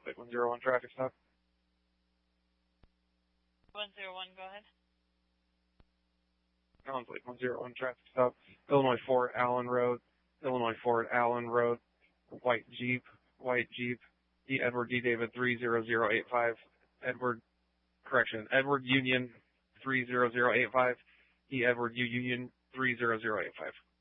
Lake 101 traffic stop. 101, go ahead. Collins Lake 101 traffic stop. Illinois 4 Allen Road. Illinois 4 Allen Road. White Jeep. E. Edward D. David 30085. Edward Union 30085. E. Edward U. Union 30085.